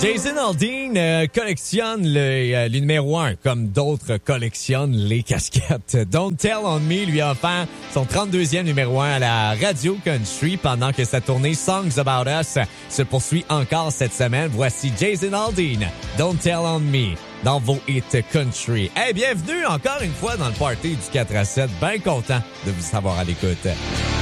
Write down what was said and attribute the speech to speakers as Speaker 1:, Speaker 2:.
Speaker 1: Jason Aldean collectionne le numéro 1 comme d'autres collectionnent les casquettes. Don't Tell on Me lui a offert son 32e numéro 1 à la radio country pendant que sa tournée Songs About Us se poursuit encore cette semaine. Voici Jason Aldean, Don't Tell on Me, dans vos hits country. Hey, bienvenue encore une fois dans le party du 4 à 7. Bien content de vous savoir à l'écoute.